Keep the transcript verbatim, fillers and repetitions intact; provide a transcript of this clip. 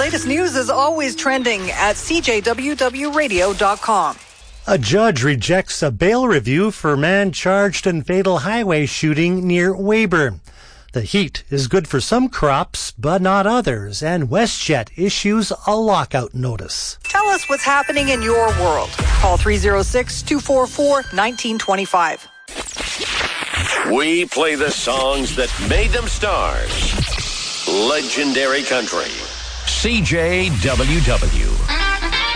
latest news is always trending at c j w w radio dot com. A judge rejects a bail review for man charged in fatal highway shooting near Weyburn. The heat is good for some crops, but not others, and WestJet issues a lockout notice. Tell us what's happening in your world. Call three oh six, two four four, one nine two five. We play the songs that made them stars. Legendary Country. C J W W.